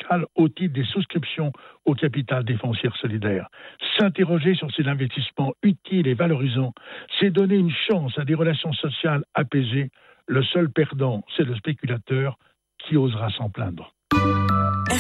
capital au titre des souscriptions au capital des foncières solidaires. S'interroger sur ces investissements utiles et valorisants, c'est donner une chance à des relations sociales apaisées. Le seul perdant, c'est le spéculateur qui osera s'en plaindre.